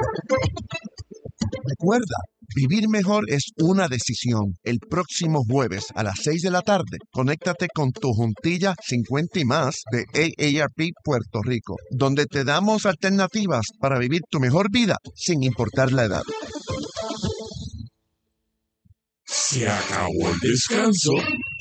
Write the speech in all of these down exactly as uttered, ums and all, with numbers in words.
Recuerda, vivir mejor es una decisión. El próximo jueves a las seis de la tarde, conéctate con tu juntilla cincuenta y más de A A R P Puerto Rico, donde te damos alternativas para vivir tu mejor vida sin importar la edad. Se acabó el descanso.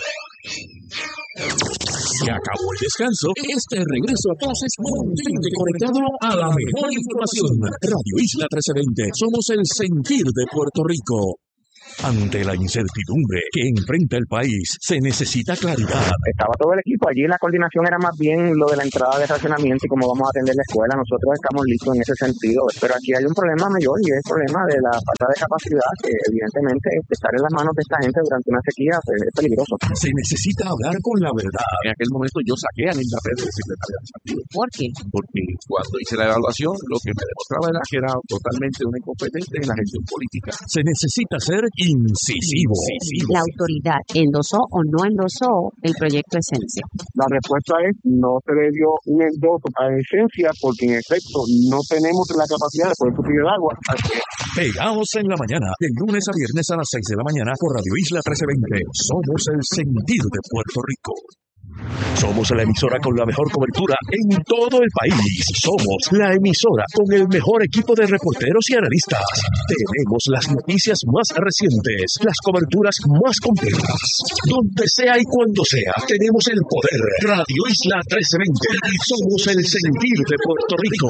Se acabó el descanso. Este regreso a clases mantente conectado a la mejor información. Radio Isla trece veinte. Somos el sentir de Puerto Rico. Ante la incertidumbre que enfrenta el país, se necesita claridad. Estaba todo el equipo allí, la coordinación era más bien lo de la entrada de racionamiento y cómo vamos a atender la escuela. Nosotros estamos listos en ese sentido, pero aquí hay un problema mayor y es el problema de la falta de capacidad, que evidentemente estar en las manos de esta gente durante una sequía es peligroso. Se necesita hablar con la verdad. En aquel momento yo saqué a Linda Pérez de secretaria de Salud. ¿Por qué? Porque cuando hice la evaluación, lo que me demostraba era que era totalmente una incompetente en la gestión política. Se necesita ser incisivo. La autoridad endosó o no endosó el proyecto Esencia. La respuesta es no se le dio un endoso a Esencia porque en efecto no tenemos la capacidad de poder suplir el agua. Pegados en la mañana, de lunes a viernes a las seis de la mañana por Radio Isla trece veinte. Somos el sentir de Puerto Rico. Somos la emisora con la mejor cobertura en todo el país. Somos la emisora con el mejor equipo de reporteros y analistas. Tenemos las noticias más recientes, las coberturas más completas. Donde sea y cuando sea, tenemos el poder. Radio Isla trece veinte. Somos el sentir de Puerto Rico.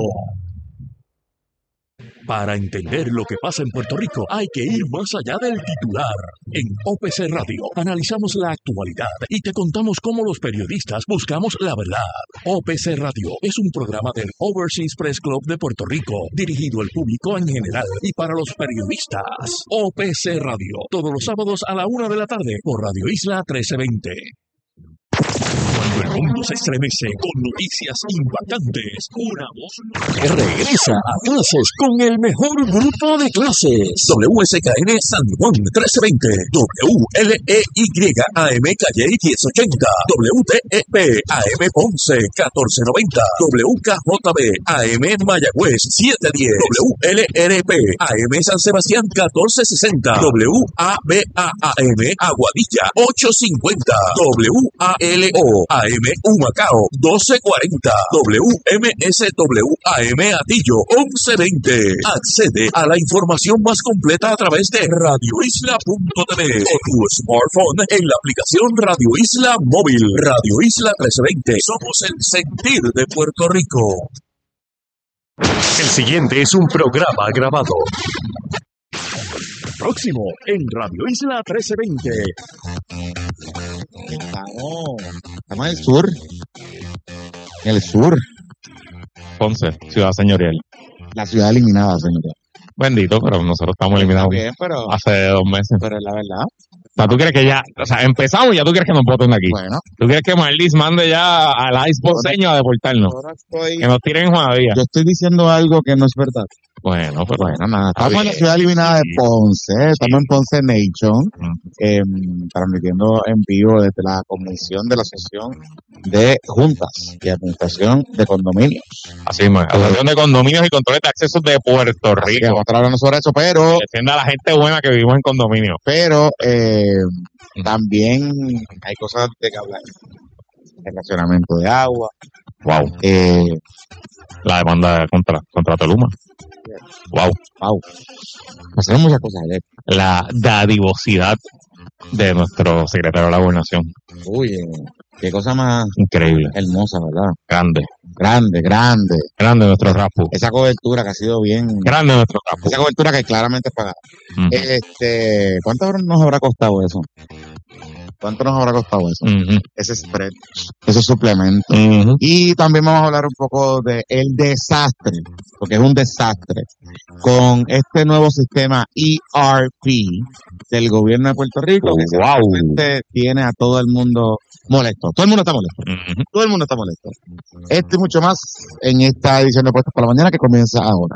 Para entender lo que pasa en Puerto Rico, hay que ir más allá del titular. En O P C Radio analizamos la actualidad y te contamos cómo los periodistas buscamos la verdad. O P C Radio es un programa del Overseas Press Club de Puerto Rico, dirigido al público en general y para los periodistas. O P C Radio, todos los sábados a la una de la tarde por Radio Isla trece veinte. Cuando el mundo se estremece con noticias impactantes, una voz regresa a clases con el mejor grupo de clases. W S K N San Juan trece veinte, W L E Y A M Calle diez ochenta, W T E P A M Ponce catorce noventa, W K J B A M Mayagüez siete diez, W L R P A M San Sebastián catorce sesenta, W A B A A M Aguadilla ocho cincuenta, W A L O A M Humacao doce cuarenta, W M S W A M Atillo once veinte. Accede a la información más completa a través de radio isla punto t v o tu smartphone en la aplicación Radio Isla Móvil. Radio Isla trece veinte. Somos el sentir de Puerto Rico. El siguiente es un programa grabado. Próximo en Radio Isla trece veinte. Estamos, estamos en el sur. En el sur. Ponce, ciudad señorial. La ciudad eliminada, señorial. Bendito, pero nosotros estamos eliminados Bien, pero, hace dos meses. pero es la verdad. O sea, tú quieres que ya, o sea, empezamos y ya tú quieres que nos voten de aquí. Bueno, Tú quieres que Marlis mande ya al ice ponceño a deportarnos. ahora estoy, Que nos tiren en Juanadía. yo estoy diciendo algo que no es verdad. Bueno, pues Bueno, nada, Está estamos en la bien. ciudad eliminada de Sí. Ponce, estamos en Ponce Nation, Mm. eh, transmitiendo en vivo desde la comisión de la Asociación de Juntas y Administración de Condominios. así mismo. Asociación de Condominios y Controles de Accesos de Puerto Así que Rico. vamos a estar hablando sobre eso, pero, Defienda a la gente buena que vivimos en condominio. pero eh, también hay cosas de que hablar. El racionamiento de agua, Wow. eh, La demanda contra, contra Toluma. Wow. wow, hacemos muchas cosas ayer. La dadivosidad de nuestro secretario de la Gobernación. Uy, eh, qué cosa más Increíble. hermosa, ¿verdad? Grande. Grande, grande. Grande nuestro Rapu. Esa cobertura que ha sido bien, Grande nuestro Rapu. esa cobertura que claramente es pagada. Ujú. Este, ¿cuánto nos habrá costado eso? ¿Cuánto nos habrá costado eso? Ujú. Ese spread, esos suplementos. Ujú. Y también vamos a hablar un poco de el desastre, porque es un desastre, con este nuevo sistema E R P del gobierno de Puerto Rico, que Wow. simplemente tiene a todo el mundo molesto. Todo el mundo está molesto. Ujú. Todo el mundo está molesto. Esto y mucho más en esta edición de Puestos para la Mañana que comienza ahora.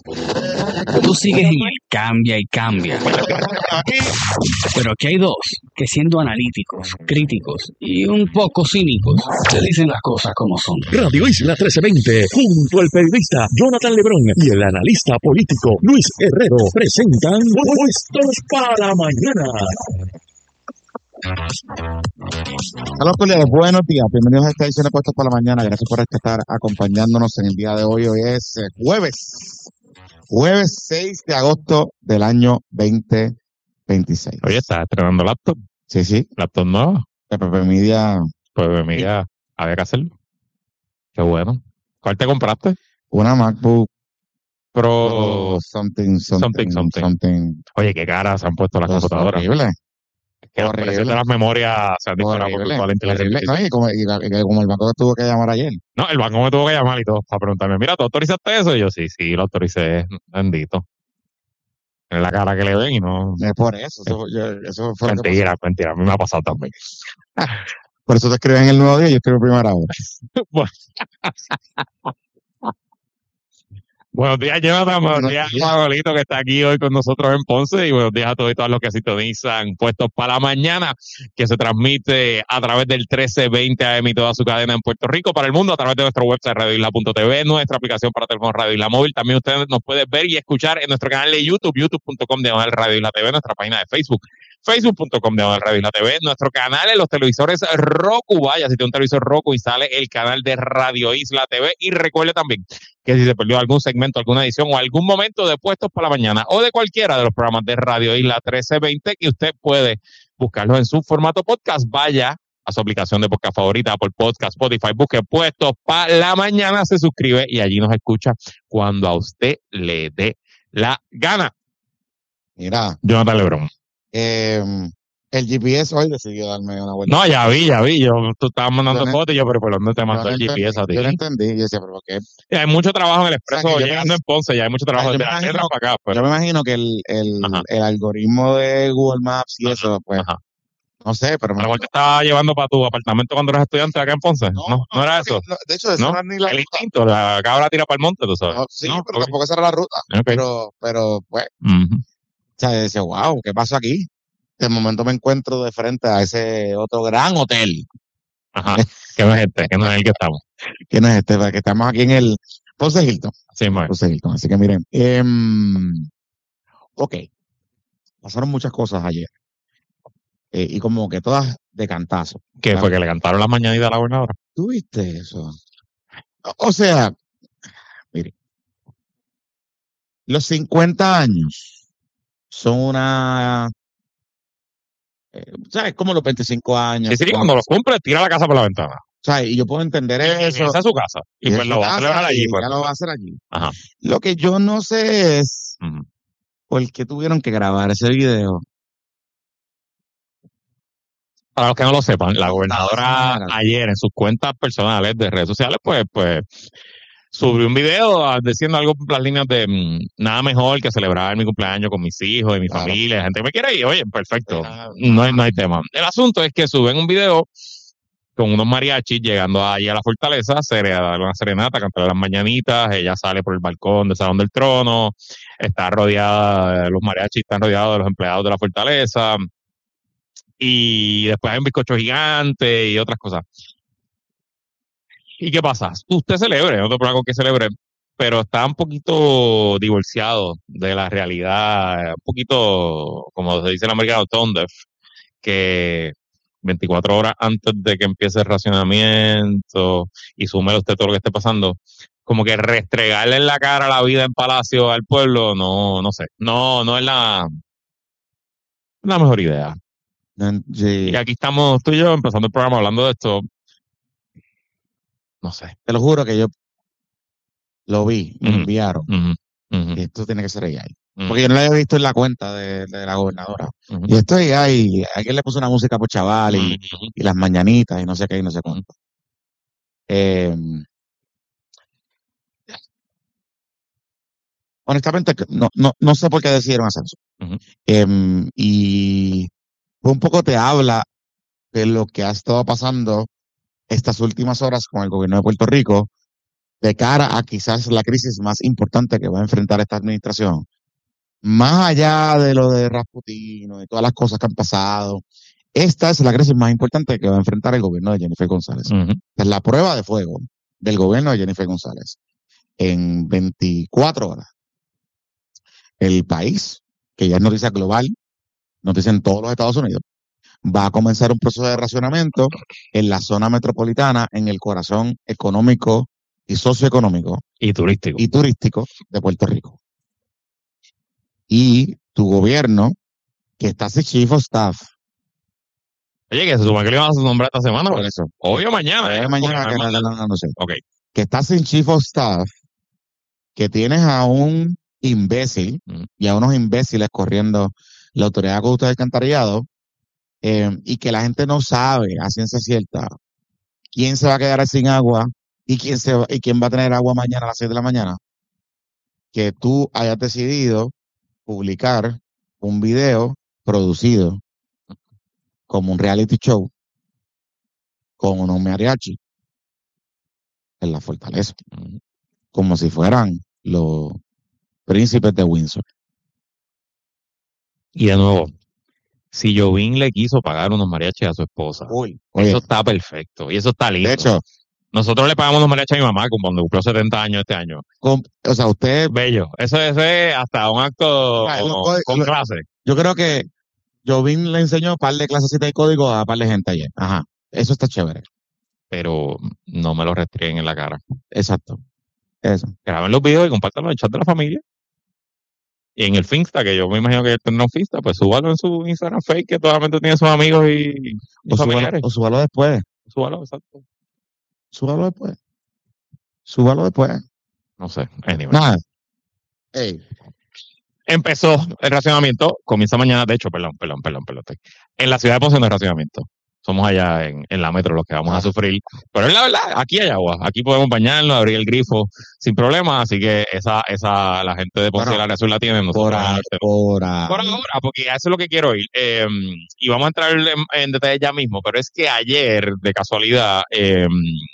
Tú sigues en el cambia y cambia. Pero aquí hay dos. que siendo analíticos, críticos y un poco cínicos, te dicen las cosas como son. Radio Isla trece veinte, junto al periodista Jonathan Lebrón y el analista político Luis Herrero, presentan Puestos para Mañana. Saludos cordiales, buenos días, bienvenidos a esta edición de Puestos para la Mañana. Gracias por estar acompañándonos en el día de hoy. Hoy es eh, jueves, jueves seis de agosto del año veinte veintiséis. Oye, ¿estás estrenando laptop? Sí, sí. ¿Laptop nuevo? P P Media. Pues mira, había que hacerlo. Qué bueno. ¿Cuál te compraste? Una MacBook Pro. Pro something, something, Something, something. something. Oye, qué caras se han puesto las computadoras. Horrible. Que los Horrible. precios de las memorias se han disparado por Horrible. toda la inteligencia Horrible. artificial. No, y como, y, y como el banco que tuvo que llamar ayer. No, el banco me tuvo que llamar y todo para preguntarme, mira, ¿tú autorizaste eso? Y yo, sí, sí, lo autoricé, bendito. En la cara que le ven y no... Es por eso. Eso, yo, eso fue lo que Mentira, mentira, a mí me ha pasado también. pasó. Por eso te escriben en el nuevo día y yo escribo primera hora. Bueno. Buenos días, Jonathan. Buenos Buenos días, días. Pablito, que está aquí hoy con nosotros en Ponce. Y buenos días a todos y todas los que sintonizan Puestos para la Mañana, que se transmite a través del trece veinte A M y toda su cadena en Puerto Rico, para el mundo, a través de nuestro website radio isla punto t v, nuestra aplicación para teléfono Radio Isla Móvil. También ustedes nos pueden ver y escuchar en nuestro canal de YouTube, youtube punto com diagonal Radio Isla T V, nuestra página de Facebook, facebook punto com diagonal Radio Isla T V, nuestro canal en los televisores Roku. Vaya, si tiene un televisor Roku y sale el canal de Radio Isla T V. Y recuerde también que si se perdió algún segmento, alguna edición o algún momento de Puestos para la Mañana o de cualquiera de los programas de Radio Isla trece veinte, que usted puede buscarlos en su formato podcast, vaya a su aplicación de podcast favorita, por Podcast, Spotify, busque Puestos para la Mañana, se suscribe y allí nos escucha cuando a usted le dé la gana. Mira, Jonathan Lebrón. eh, el G P S hoy decidió darme una vuelta. No, ya vi, ya vi. Yo, tú estabas mandando Yo no- fotos y yo, pero ¿por dónde te Yo mandó no el G P S a ti? entendí, yo no entendí. Yo decía, pero ¿por qué? Y hay mucho trabajo en el expreso, O sea, que yo llegando me- en Ponce, ya hay mucho trabajo yo desde me la imagino- letra para acá. Pero, Yo me imagino que el, el, Ajá. el algoritmo de Google Maps y eso, pues, ajá. no sé, pero A me lo mejor te estaba llevando para tu apartamento cuando eras estudiante acá en Ponce. No, no, era eso. no, de hecho, eso ¿No? no, es ni la El ruta. instinto, la cabra tira para el monte, tú sabes. No, sí, No, pero ok. tampoco esa era la ruta. Ok. Pero, pero, pues, Ujú. o sea, yo decía, wow, ¿qué pasó aquí? De momento me encuentro de frente a ese otro gran hotel, Ajá. Que no es este, que no es el que estamos. que no es este, que estamos aquí en el Ponce Hilton. Sí, man. Ponce Hilton. Así que miren, em, ok, pasaron muchas cosas ayer. Eh, y como que todas de cantazo. Que fue que le cantaron las mañanitas a la gobernadora. ¿Tú viste eso? O, o sea, mire, los cincuenta años son una, eh, ¿sabes? Como los veinticinco años. Sí, sí, como- cuando los cumple, tira la casa por la ventana. ¿sabes? Y yo puedo entender eso. Esa es su casa. Y, es pues su lo va a casa, celebrar allí. y Pues. ya lo va a hacer allí. Ajá. Lo que yo no sé es Ujú. por qué tuvieron que grabar ese video. Para los que no lo sepan, la gobernadora Claro. ayer en sus cuentas personales de redes sociales, pues, pues, subió un video ah, diciendo algo por las líneas de mm, nada mejor que celebrar mi cumpleaños con mis hijos y mi Claro. familia, gente que me quiere ir, oye, perfecto, Era- no hay, no hay tema. El asunto es que suben un video con unos mariachis llegando allí a la fortaleza, a darle una serenata, a cantar las mañanitas, ella sale por el balcón del Salón del Trono, está rodeada, los mariachis están rodeados de los empleados de la fortaleza, y después hay un bizcocho gigante y otras cosas. ¿Y qué pasa? Usted celebre, no te pongo que celebre, pero está un poquito divorciado de la realidad, un poquito, como se dice en americano, tone deaf, que veinticuatro horas antes de que empiece el racionamiento y súmele usted todo lo que esté pasando, como que restregarle en la cara la vida en Palacio al pueblo, no, no sé, no, no es la, la mejor idea. no, sí, Y aquí estamos tú y yo empezando el programa hablando de esto. No sé. te lo juro que yo lo vi, me Ujú. enviaron. Ujú, ujú, Y esto tiene que ser ella. ujú, Porque yo no lo había visto en la cuenta de, de la gobernadora. ujú, Y esto ella, y alguien le puso una música por chaval y, ujú. y las mañanitas y no sé qué y no sé cuánto. Eh, honestamente, que no, no, no sé por qué decidieron hacer eso. Ujú. Em, y un poco te habla de lo que ha estado pasando estas últimas horas con el gobierno de Puerto Rico de cara a quizás la crisis más importante que va a enfrentar esta administración. Más allá de lo de Rasputino y todas las cosas que han pasado, Esta es la crisis más importante que va a enfrentar el gobierno de Jennifer González. Ujú. Esta es la prueba de fuego del gobierno de Jennifer González. En veinticuatro horas, el país, que ya es noticia global, noticia en todos los Estados Unidos, va a comenzar un proceso de racionamiento en la zona metropolitana, en el corazón económico y socioeconómico Y turístico. y turístico de Puerto Rico. Y tu gobierno, que está sin chief of staff, Oye, que se supone que le iban a nombrar esta semana, por pero eso, hoy o mañana. eh, ¿eh? mañana Porque que no hay no, más- no, no, no sé, Ok. que está sin chief of staff, que tienes a un imbécil Mm. y a unos imbéciles corriendo la autoridad de acueductos y alcantarillado, eh, y que la gente no sabe a ciencia cierta quién se va a quedar sin agua y quién se va- y quién va a tener agua mañana a las seis de la mañana, que tú hayas decidido publicar un video producido como un reality show con unos mariachi en la fortaleza, Mm. como si fueran los príncipes de Windsor. Y de nuevo, si Jovín le quiso pagar unos mariachis a su esposa, Uy, oye, eso está perfecto y eso está lindo. de hecho, Nosotros le pagamos unos mariachis a mi mamá cuando cumplió setenta años este año. con- o sea, usted, Bello. Eso, eso es hasta un acto Right, lo- con, con lo- clase. yo creo que Jovin le enseñó un par de clasecitas de código a un par de gente ayer. Ajá, eso está chévere. Pero no me lo restringen en la cara. Exacto, eso. Graben los videos y compártanlos en el chat de la familia. Y en el Finsta, que yo me imagino que él tendrá un Finsta, pues súbalo en su Instagram fake, que totalmente tiene sus amigos y, y O súbalo, familiares. o súbalo después, Súbalo, exacto. súbalo después, súbalo después. No sé. Anyway. Nada. Ey, Empezó el racionamiento, comienza mañana, de hecho, perdón, perdón, perdón, perdón. estoy- En la ciudad de Ponce no hay racionamiento. Somos allá en, en la metro los que vamos Ah. a sufrir. Pero es la verdad, aquí hay agua. Aquí podemos bañarnos, abrir el grifo sin problema. Así que esa, esa, la gente de Ponce Bueno, y el área azul la tienen. por nosotros ahora, este no. por ahora. Por ahora, porque eso es lo que quiero ir. Eh, y vamos a entrar en, en detalle ya mismo. Pero es que ayer, de casualidad, eh,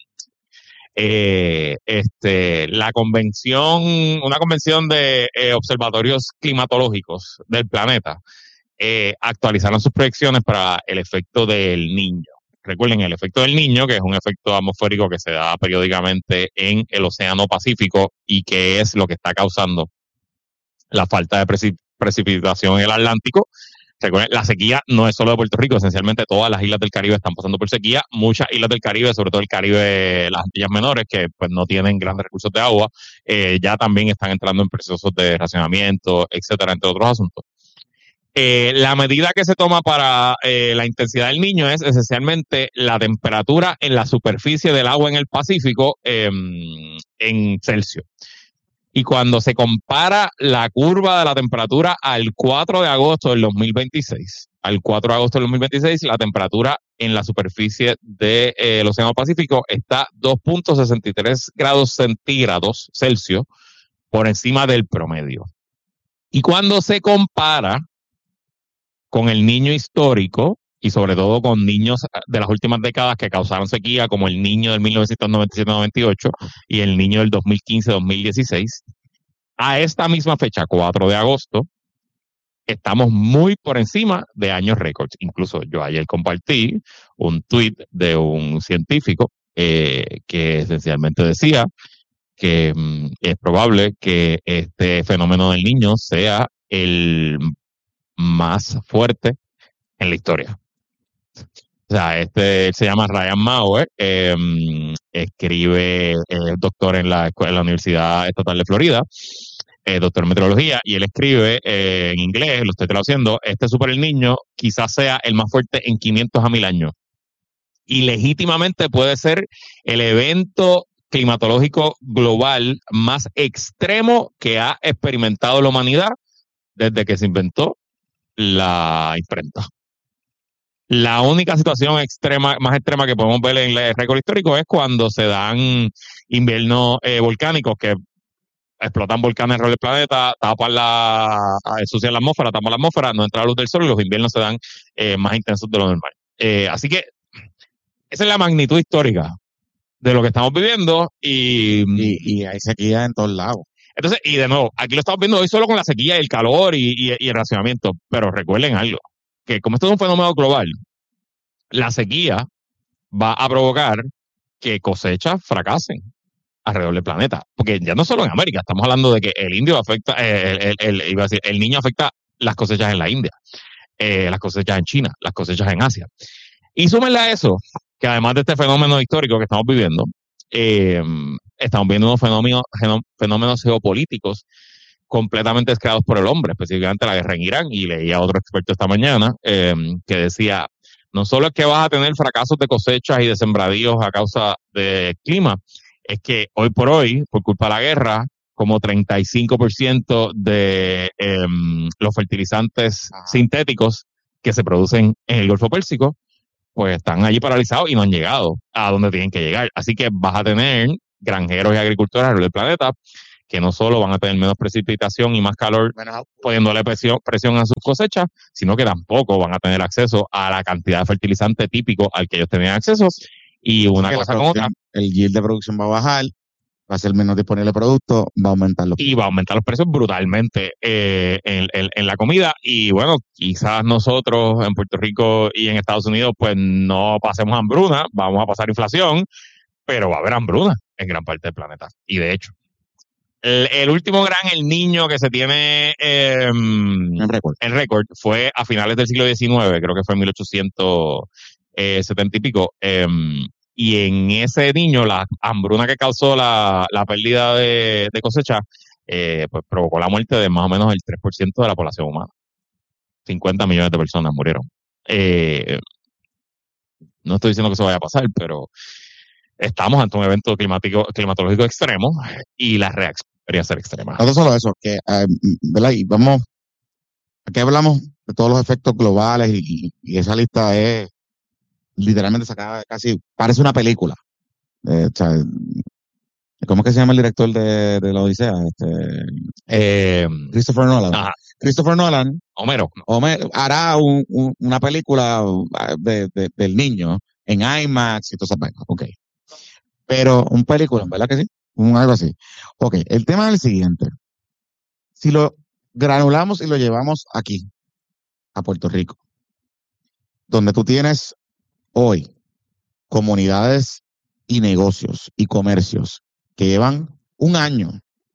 eh, este, la convención, una convención de eh, observatorios climatológicos del planeta, eh, actualizaron sus proyecciones para el efecto del Niño. Recuerden, el efecto del Niño, que es un efecto atmosférico que se da periódicamente en el Océano Pacífico y que es lo que está causando la falta de preci- precipitación en el Atlántico. Recuerden, la sequía no es solo de Puerto Rico, esencialmente todas las islas del Caribe están pasando por sequía. Muchas islas del Caribe, sobre todo el Caribe, las Antillas Menores, que pues no tienen grandes recursos de agua, eh, ya también están entrando en procesos de racionamiento, etcétera, entre otros asuntos. Eh, la medida que se toma para eh, la intensidad del Niño es esencialmente la temperatura en la superficie del agua en el Pacífico eh, en Celsius. Y cuando se compara la curva de la temperatura al cuatro de agosto del dos mil veintiséis, al cuatro de agosto del dos mil veintiséis, la temperatura en la superficie del eh, Océano Pacífico está dos punto sesenta y tres grados centígrados Celsius por encima del promedio. Y cuando se compara con el Niño histórico, y sobre todo con niños de las últimas décadas que causaron sequía, como el Niño del mil novecientos noventa y siete noventa y ocho y el Niño del dos mil quince dos mil dieciséis, a esta misma fecha, cuatro de agosto, estamos muy por encima de años récords. Incluso yo ayer compartí un tweet de un científico eh, que esencialmente decía que mm, es probable que este fenómeno del Niño sea el más fuerte en la historia. O sea, este él se llama Ryan Mauer, eh, escribe, es doctor en la, en la Universidad Estatal de Florida, eh, doctor en meteorología, y él escribe eh, en inglés, lo estoy traduciendo, este Super El Niño quizás sea el más fuerte en quinientos a mil años. Y legítimamente puede ser el evento climatológico global más extremo que ha experimentado la humanidad desde que se inventó la imprenta. La única situación extrema, más extrema que podemos ver en el récord histórico es cuando se dan inviernos eh, volcánicos que explotan volcanes alrededor del planeta, tapan la, ensucian la atmósfera, tapan la atmósfera, no entra la luz del sol y los inviernos se dan eh, más intensos de lo normal. Eh, así que esa es la magnitud histórica de lo que estamos viviendo y, Y, y hay sequía en todos lados. entonces, y de nuevo, aquí lo estamos viendo hoy solo con la sequía y el calor y, y, y el racionamiento, pero recuerden algo, que como esto es un fenómeno global, la sequía va a provocar que cosechas fracasen alrededor del planeta. Porque ya no solo en América, estamos hablando de que el indio afecta, eh, el, el, el, iba a decir, el niño afecta las cosechas en la India, eh, las cosechas en China, las cosechas en Asia. Y súmenle a eso, que además de este fenómeno histórico que estamos viviendo, eh, estamos viendo unos fenómenos, fenómenos geopolíticos completamente creados por el hombre, específicamente la guerra en Irán. Y leía a otro experto esta mañana eh, que decía, no solo es que vas a tener fracasos de cosechas y de sembradíos a causa del clima, es que hoy por hoy, por culpa de la guerra, como treinta y cinco por ciento de eh, los fertilizantes sintéticos que se producen en el Golfo Pérsico, pues están allí paralizados y no han llegado a donde tienen que llegar. Así que vas a tener granjeros y agricultores alrededor del planeta que no solo van a tener menos precipitación y más calor, poniéndole presión, presión a sus cosechas, sino que tampoco van a tener acceso a la cantidad de fertilizante típico al que ellos tenían acceso. Y una cosa con otra. El yield de producción va a bajar, va a ser menos disponible producto, va a aumentar los precios. Y va a aumentar los precios brutalmente eh, en, en, en la comida. Y bueno, quizás nosotros en Puerto Rico y en Estados Unidos pues no pasemos hambruna, vamos a pasar inflación, pero va a haber hambruna en gran parte del planeta. Y de hecho, el, el último gran El Niño que se tiene eh, en récord. En récord fue a finales del siglo diecinueve, creo que fue en mil ochocientos setenta y pico. Eh, y en ese niño, la hambruna que causó la, la pérdida de, de cosecha, eh, pues provocó la muerte de más o menos el tres por ciento de la población humana. cincuenta millones de personas murieron. Eh, no estoy diciendo que eso vaya a pasar, pero estamos ante un evento climático, climatológico extremo y la reacción debería ser extrema. No solo eso, que, eh, ¿verdad? Y vamos, aquí hablamos de todos los efectos globales y, y esa lista es literalmente sacada casi, parece una película. Eh, o sea, ¿cómo es que se llama el director de, de la Odisea? Este, eh, Christopher Nolan. Ajá. Christopher Nolan. Homero. Homero hará un, un, una película de, de, del niño en IMAX y todas esas vainas. Ok. Pero un película, ¿verdad que sí? Un algo así. Ok, el tema es el siguiente. Si lo granulamos y lo llevamos aquí, a Puerto Rico, donde tú tienes hoy comunidades y negocios y comercios que llevan un año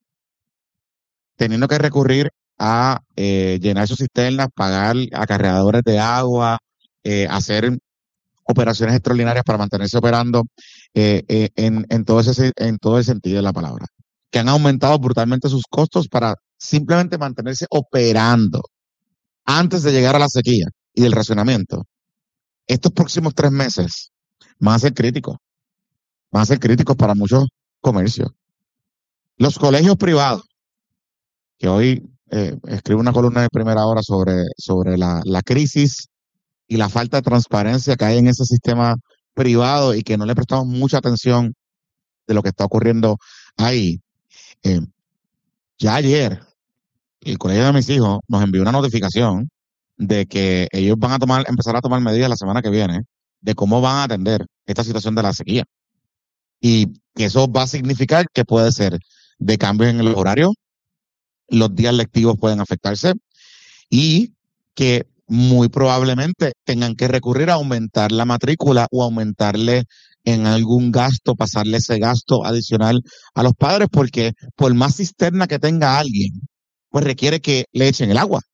teniendo que recurrir a eh, llenar sus cisternas, pagar acarreadores de agua, eh, hacer operaciones extraordinarias para mantenerse operando eh, eh, en, en, todo ese, en todo el sentido de la palabra, que han aumentado brutalmente sus costos para simplemente mantenerse operando antes de llegar a la sequía y del racionamiento. Estos próximos tres meses van a ser críticos, van a ser críticos para muchos comercios. Los colegios privados, que hoy eh, escribo una columna de primera hora sobre, sobre la, la crisis y la falta de transparencia que hay en ese sistema privado y que no le prestamos mucha atención de lo que está ocurriendo ahí. Eh, ya ayer, el colegio de mis hijos nos envió una notificación de que ellos van a tomar, empezar a tomar medidas la semana que viene de cómo van a atender esta situación de la sequía. Y que eso va a significar que puede ser de cambios en el horario, los días lectivos pueden afectarse y que muy probablemente tengan que recurrir a aumentar la matrícula o aumentarle en algún gasto, pasarle ese gasto adicional a los padres, porque por más cisterna que tenga alguien, pues requiere que le echen el agua.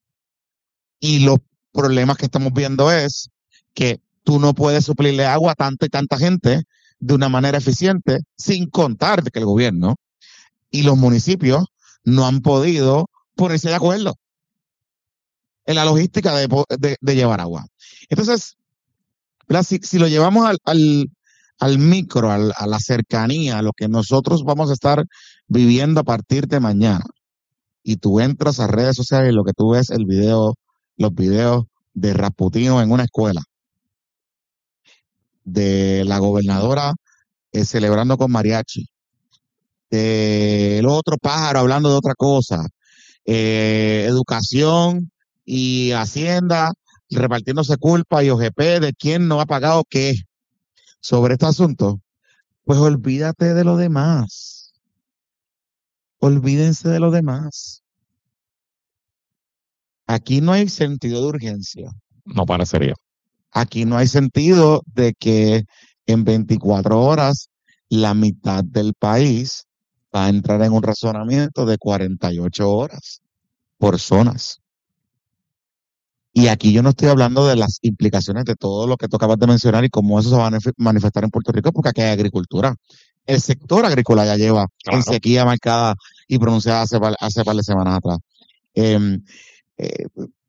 Y los problemas que estamos viendo es que tú no puedes suplirle agua a tanta y tanta gente de una manera eficiente, sin contar de que el gobierno y los municipios no han podido ponerse de acuerdo en la logística de, de, de llevar agua. Entonces, si, si lo llevamos al, al, al micro, al, a la cercanía, a lo que nosotros vamos a estar viviendo a partir de mañana, y tú entras a redes sociales y lo que tú ves el video, los videos de Rasputino en una escuela, de la gobernadora eh, celebrando con mariachi, del otro pájaro hablando de otra cosa, eh, educación y Hacienda repartiéndose culpa y O G P de quién no ha pagado qué sobre este asunto, pues olvídate de lo demás. Olvídense de lo demás. Aquí no hay sentido de urgencia. No parecería. Aquí no hay sentido de que en veinticuatro horas la mitad del país va a entrar en un razonamiento de cuarenta y ocho horas por zonas. Y aquí yo no estoy hablando de las implicaciones de todo lo que tú acabas de mencionar y cómo eso se va a manifestar en Puerto Rico, porque aquí hay agricultura. El sector agrícola ya lleva Claro. en sequía marcada y pronunciada hace, hace par de semanas atrás. Eh, eh,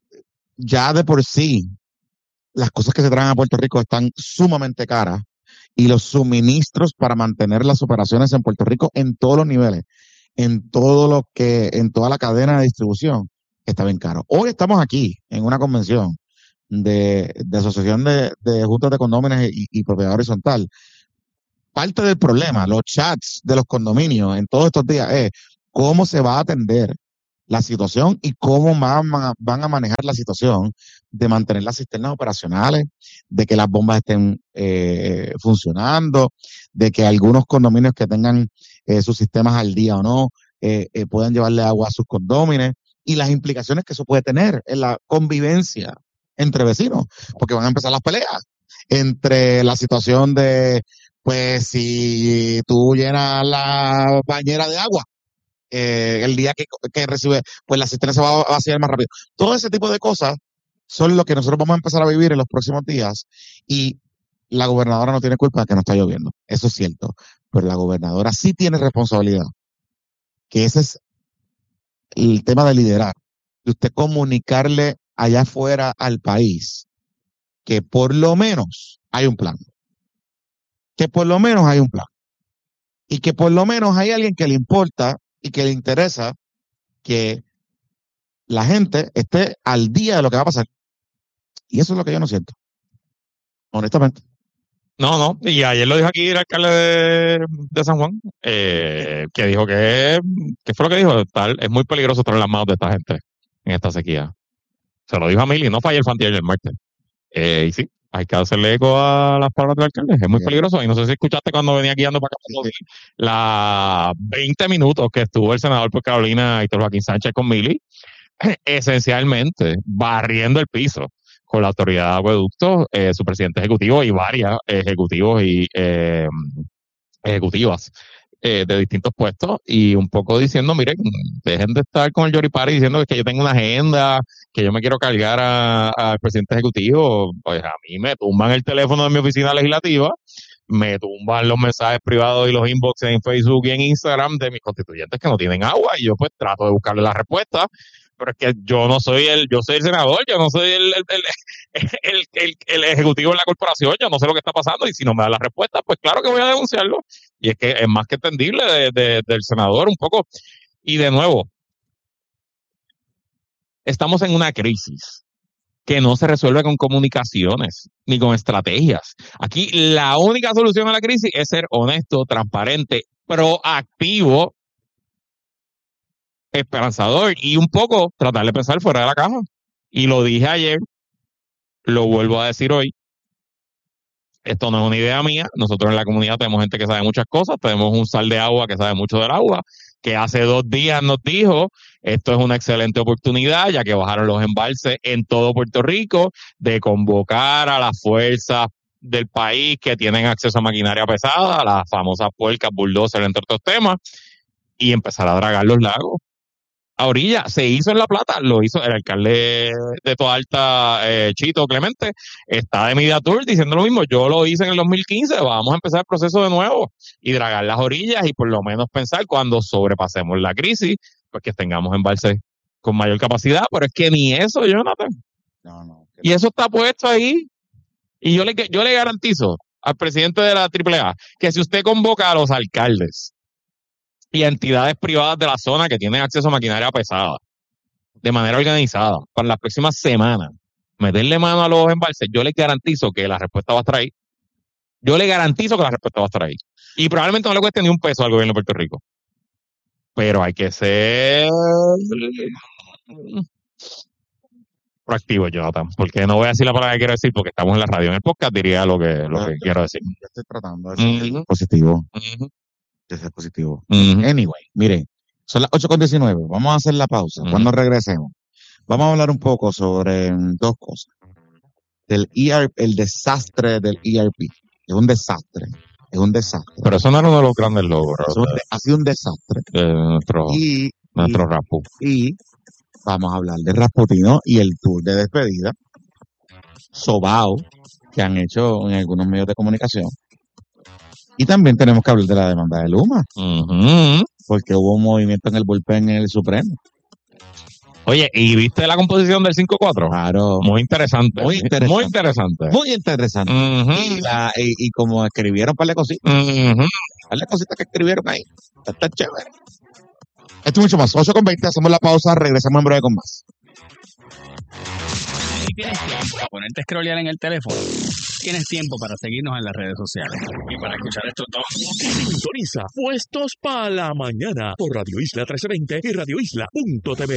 ya de por sí, las cosas que se traen a Puerto Rico están sumamente caras y los suministros para mantener las operaciones en Puerto Rico en todos los niveles, en todo lo que, en toda la cadena de distribución, está bien caro. Hoy estamos aquí en una convención de, de asociación de, de juntas de condóminos y, y propiedad horizontal. Parte del problema, los chats de los condominios en todos estos días es cómo se va a atender la situación y cómo van a, van a manejar la situación de mantener las cisternas operacionales, de que las bombas estén eh, funcionando, de que algunos condominios que tengan eh, sus sistemas al día o no, eh, eh, puedan llevarle agua a sus condóminos y las implicaciones que eso puede tener en la convivencia entre vecinos, porque van a empezar las peleas entre la situación de, pues, si tú llenas la bañera de agua, eh, el día que, que recibe, pues la cisterna se va a vaciar más rápido. Todo ese tipo de cosas son lo que nosotros vamos a empezar a vivir en los próximos días y la gobernadora no tiene culpa de que no está lloviendo. Eso es cierto. Pero la gobernadora sí tiene responsabilidad. Que ese es el tema de liderar. De usted comunicarle allá afuera al país que por lo menos hay un plan. Que por lo menos hay un plan. Y que por lo menos hay alguien que le importa y que le interesa que la gente esté al día de lo que va a pasar. Y eso es lo que yo no siento. Honestamente. No, no, y ayer lo dijo aquí el alcalde de, de San Juan, eh, que dijo que, ¿qué fue lo que dijo? Tal, es muy peligroso estar en las manos de esta gente en esta sequía. Se lo dijo a Mili, no fue ayer, fue antier, el martes. Eh, y sí, hay que hacerle eco a las palabras del alcalde, es muy Bien. peligroso. Y no sé si escuchaste cuando venía guiando para acá, la veinte minutos que estuvo el senador por Carolina, Héctor Joaquín Sánchez con Mili, esencialmente barriendo el piso con la autoridad de acueductos, eh, su presidente ejecutivo y varias ejecutivos y eh, ejecutivas eh, de distintos puestos y un poco diciendo, miren, dejen de estar con el Yoripari diciendo que yo tengo una agenda, que yo me quiero cargar al presidente ejecutivo. Pues a mí me tumban el teléfono de mi oficina legislativa, me tumban los mensajes privados y los inboxes en Facebook y en Instagram de mis constituyentes que no tienen agua y yo pues trato de buscarle la respuesta. Pero es que yo no soy el, yo soy el senador, yo no soy el, el, el, el, el, el ejecutivo de la corporación, yo no sé lo que está pasando y si no me da la respuesta, pues claro que voy a denunciarlo. Y es que es más que entendible de, de, del senador un poco. Y de nuevo, estamos en una crisis que no se resuelve con comunicaciones ni con estrategias. Aquí la única solución a la crisis es ser honesto, transparente, proactivo, esperanzador y un poco tratar de pensar fuera de la caja. Y lo dije ayer, lo vuelvo a decir hoy. Esto no es una idea mía. Nosotros en la comunidad tenemos gente que sabe muchas cosas. Tenemos un sal de agua que sabe mucho del agua, que hace dos días nos dijo, esto es una excelente oportunidad, ya que bajaron los embalses en todo Puerto Rico, de convocar a las fuerzas del país que tienen acceso a maquinaria pesada, a las famosas puercas, bulldozers, entre otros temas, y empezar a dragar los lagos a orilla. Se hizo en La Plata, lo hizo el alcalde de Toa Alta, eh, Chito Clemente, está de Media Tour diciendo lo mismo. Yo lo hice en el dos mil quince, vamos a empezar el proceso de nuevo y dragar las orillas y por lo menos pensar cuando sobrepasemos la crisis, pues que tengamos embalses con mayor capacidad, pero es que ni eso, Jonathan. No, no. Y eso está puesto ahí. Y yo le, yo le garantizo al presidente de la triple A que si usted convoca a los alcaldes y a entidades privadas de la zona que tienen acceso a maquinaria pesada de manera organizada para las próximas semanas, meterle mano a los embalses, yo les garantizo que la respuesta va a estar ahí. Yo le garantizo que la respuesta va a estar ahí. Y probablemente no le cueste ni un peso al gobierno de Puerto Rico. Pero hay que ser proactivo, Jonathan, porque no voy a decir la palabra que quiero decir porque estamos en la radio. En el podcast diría lo que, lo Yo- que yo- quiero decir. Yo estoy tratando de ser Ujú, positivo, ujú, de ser positivo. ujú. Anyway, mire, son las ocho con diecinueve. Vamos a hacer la pausa. Ujú. Cuando regresemos, vamos a hablar un poco sobre mm, dos cosas. del E R P, el desastre del E R P. Es un desastre, es un desastre. Pero eso no era uno de los grandes logros. Eso ha sido un desastre. De nuestro, y, nuestro y, Rapu. Y vamos a hablar de Rasputino y el tour de despedida sobao que han hecho en algunos medios de comunicación. Y también tenemos que hablar de la demanda de Luma. Uh-huh. Porque hubo un movimiento en el bullpen en el Supremo. Oye, ¿y viste la composición del cinco cuatro? Claro. Muy interesante. Muy interesante. Muy interesante. Muy interesante. Uh-huh. Y, la, y, y como escribieron para la cositas. Uh-huh. Para la cositas que escribieron ahí. Está, está chévere. Esto es mucho más. ocho con veinte, hacemos la pausa, regresamos en breve con más. Si tienes tiempo para ponerte a scrollear en el teléfono, tienes tiempo para seguirnos en las redes sociales y para escuchar estos dos. Sintoniza Puestos para la Mañana por Radio Isla trece veinte y radio isla punto t v.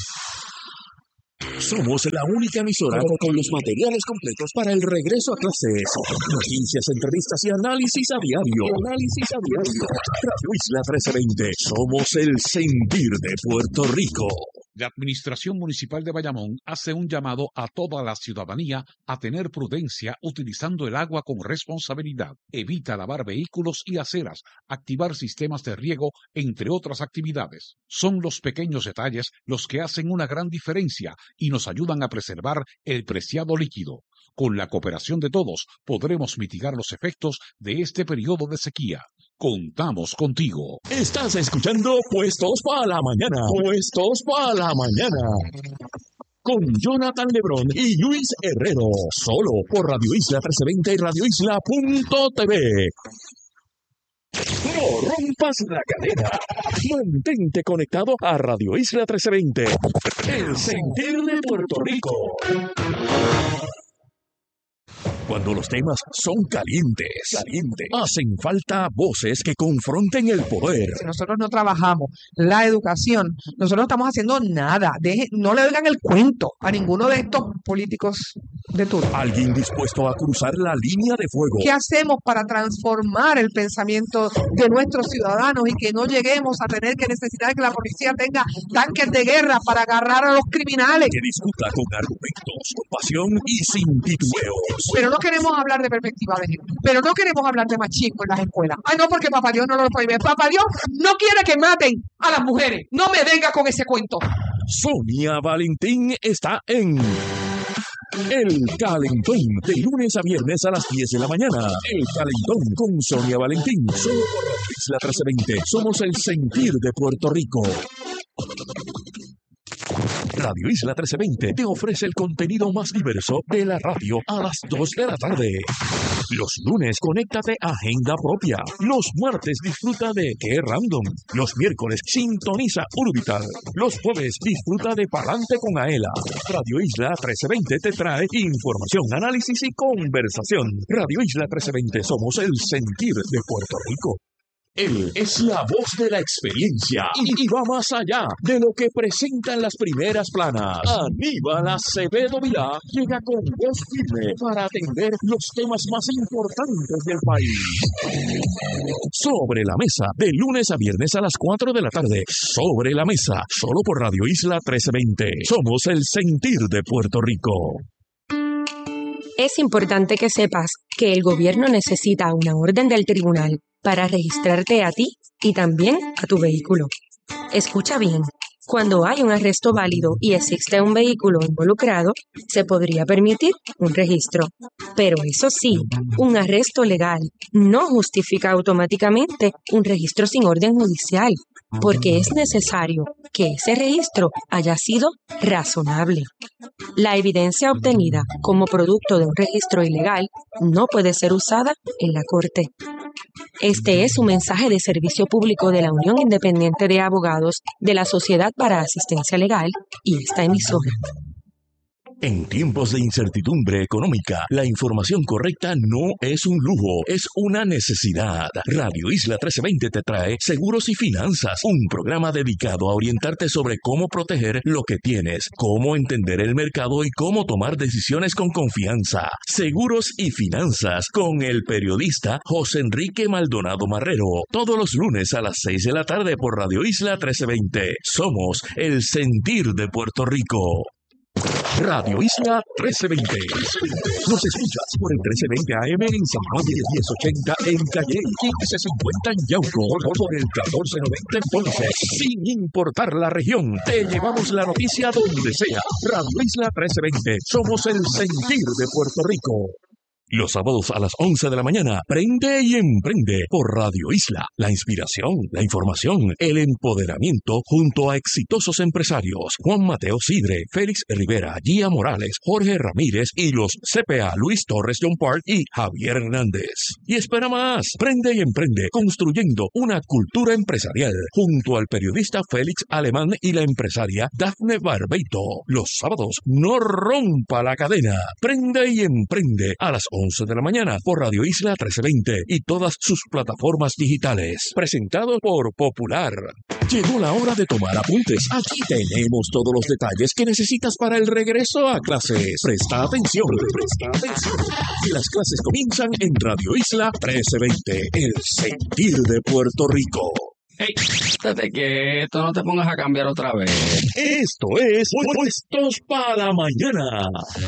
Somos la única emisora con los materiales completos para el regreso a clases. Noticias, entrevistas y análisis a diario. Análisis a diario. Radio Isla trece veinte. Somos el sentir de Puerto Rico. La Administración Municipal de Bayamón hace un llamado a toda la ciudadanía a tener prudencia utilizando el agua con responsabilidad. Evita lavar vehículos y aceras, activar sistemas de riego, entre otras actividades. Son los pequeños detalles los que hacen una gran diferencia y nos ayudan a preservar el preciado líquido. Con la cooperación de todos, podremos mitigar los efectos de este periodo de sequía. Contamos contigo. Estás escuchando Puestos para la Mañana. Puestos para la Mañana. Con Jonathan Lebrón y Luis Herrero. Solo por Radio Isla trece veinte y radio isla punto t v. No rompas la cadena. Mantente conectado a Radio Isla trece veinte. El sentir de Puerto Rico. Cuando los temas son calientes, calientes, hacen falta voces que confronten el poder. Nosotros no trabajamos la educación, nosotros no estamos haciendo nada. Deje, no le oigan el cuento a ninguno de estos políticos de turno. Alguien dispuesto a cruzar la línea de fuego. ¿Qué hacemos para transformar el pensamiento de nuestros ciudadanos y que no lleguemos a tener que necesitar que la policía tenga tanques de guerra para agarrar a los criminales? Que discuta con argumentos, con pasión y sin titubeos. Pero no queremos hablar de perspectiva de género, pero no queremos hablar de machismo en las escuelas. Ay, no, porque Papá Dios no lo prohíbe. Papá Dios no quiere que maten a las mujeres. No me venga con ese cuento. Sonia Valentín está en El Calentón, de lunes a viernes a las diez de la mañana. El Calentón con Sonia Valentín. Solo por Radio Isla trece veinte. Somos el sentir de Puerto Rico. Radio Isla trece veinte te ofrece el contenido más diverso de la radio a las dos de la tarde. Los lunes, conéctate a Agenda Propia. Los martes, disfruta de Qué Random. Los miércoles, sintoniza Urbital. Los jueves, disfruta de Palante con Aela. Radio Isla trece veinte te trae información, análisis y conversación. Radio Isla trece veinte, somos el sentir de Puerto Rico. Él es la voz de la experiencia y, y va más allá de lo que presentan las primeras planas. Aníbal Acevedo Vilá llega con voz firme para atender los temas más importantes del país. Sobre la mesa, de lunes a viernes a las cuatro de la tarde. Sobre la mesa, solo por Radio Isla trece veinte. Somos el sentir de Puerto Rico. Es importante que sepas que el gobierno necesita una orden del tribunal para registrarte a ti y también a tu vehículo. Escucha bien, cuando hay un arresto válido y existe un vehículo involucrado, se podría permitir un registro. Pero eso sí, un arresto legal no justifica automáticamente un registro sin orden judicial, porque es necesario que ese registro haya sido razonable. La evidencia obtenida como producto de un registro ilegal no puede ser usada en la corte. Este es un mensaje de servicio público de la Unión Independiente de Abogados de la Sociedad para Asistencia Legal y esta emisora. En tiempos de incertidumbre económica, la información correcta no es un lujo, es una necesidad. Radio Isla trece veinte te trae Seguros y Finanzas, un programa dedicado a orientarte sobre cómo proteger lo que tienes, cómo entender el mercado y cómo tomar decisiones con confianza. Seguros y Finanzas con el periodista José Enrique Maldonado Marrero, todos los lunes a las seis de la tarde por Radio Isla trece veinte. Somos el sentir de Puerto Rico. Radio Isla trece veinte. Nos escuchas por el trece veinte A M en San Juan y el diez ochenta en Calle, quince cincuenta en Yauco, por el catorce noventa en Ponce. Sin importar la región, te llevamos la noticia donde sea. Radio Isla trece veinte. Somos el sentir de Puerto Rico. Los sábados a las once de la mañana, prende y emprende por Radio Isla. La inspiración, la información, el empoderamiento junto a exitosos empresarios. Juan Mateo Sidre, Félix Rivera, Gia Morales, Jorge Ramírez y los C P A Luis Torres John Park y Javier Hernández. Y espera más, prende y emprende construyendo una cultura empresarial junto al periodista Félix Alemán y la empresaria Dafne Barbeito. Los sábados, no rompa la cadena. Prende y emprende a las once de la mañana por Radio Isla trece veinte y todas sus plataformas digitales. Presentado por Popular. Llegó la hora de tomar apuntes. Aquí tenemos todos los detalles que necesitas para el regreso a clases. Presta atención, presta atención. Y las clases comienzan en Radio Isla trece veinte, el sentir de Puerto Rico. Hey, estate quieto, no te pongas a cambiar otra vez. Esto es Puestos para Mañana.